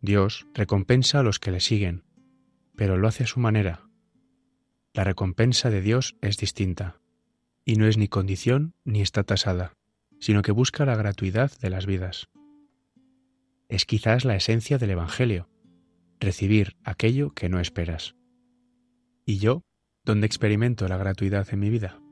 Dios recompensa a los que le siguen, pero lo hace a su manera. La recompensa de Dios es distinta, y no es ni condición ni está tasada, sino que busca la gratuidad de las vidas. Es quizás la esencia del Evangelio, recibir aquello que no esperas. ¿Y yo, dónde experimento la gratuidad en mi vida?